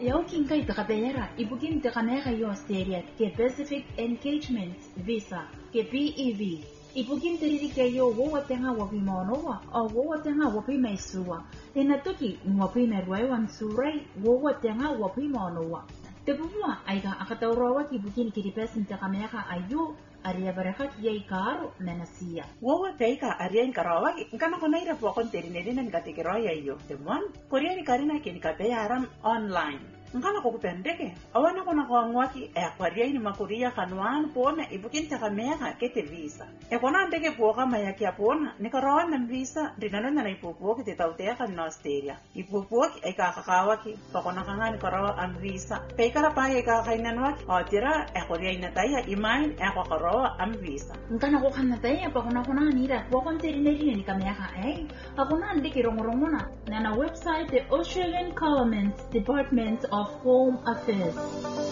Yaukin kay takapera, ibugin takanera yo Australia ke Pacific Engagement Visa ke PEV. Ibugin teriri kayo wo tenga wapi monowa o wo tenga wapi maisua. Enatuki wapi merwewan surai wo tenga wapi monowa. Tebua aiga akataurawa ki bugin kiripesin takamera ayu aria barakat yai karo menasia. Wo teika aria inkarawa ngana konaira po konterineri nan katikero yayo. Temuan korea ni karina kini kapeyaram online. Ngana ko kupendeke awana kona ko ngwaki kwaria ni makuria kanwan pona ibukin takamera kete visa. Kona ndeke po kama yaki apona nikarawa na visa dinano na ipupo kete tautea kan Australia. Ipupo kakawaki pakona kangani karawa am visa. Peikara pa kainanwaki otira koria inataya imain karawa am visa. Ngana ko kanataya pakona nira po konterineri ni kamera akona ndeke rongorongona na website the Australian Government Department of Home Affairs.